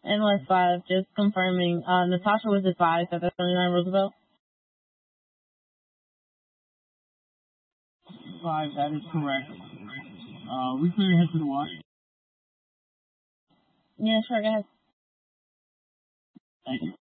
NY5, just confirming. Natasha was advised at the 79 Roosevelt. 5, that is correct. We clear your head to the watch. Yeah, sure, go ahead. Thank you.